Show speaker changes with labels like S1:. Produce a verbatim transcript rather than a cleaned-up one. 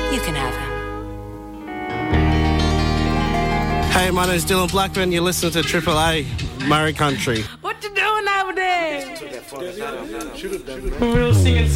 S1: you can have him.
S2: Hey, my name's Dylan Blackman. You're listening to Triple A, Murray Country.
S3: What you doing over there? We'll sing it.